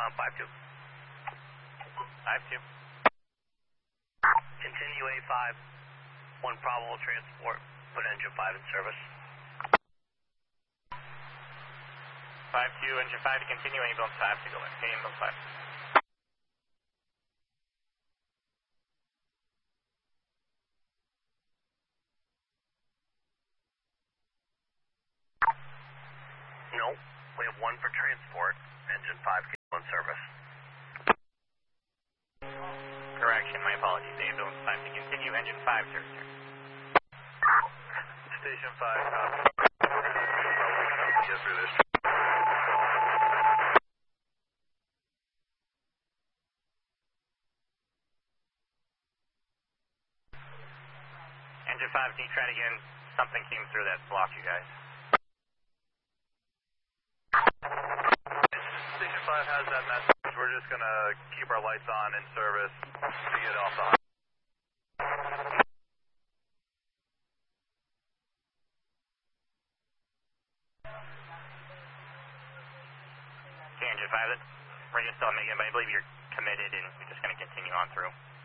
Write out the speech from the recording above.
5-2. 5-2. Continue A5. 1 probable transport. Put engine 5 in service. 5-2, engine 5 to continue, ambulance 5 to go in. Ambulance 5. No, we have 1 for transport. Engine 5 in service. Correction, my apologies. Ambulance 5 to continue, engine 5 service. Station 5, copy. Get through this. Engine 5, can you try it again? Something came through that blocked you guys. Station 5 has that message. We're just going to keep our lights on in service to get off the highway. Okay, engine 5, radio still making, but I believe you're committed and you're just going to continue on through.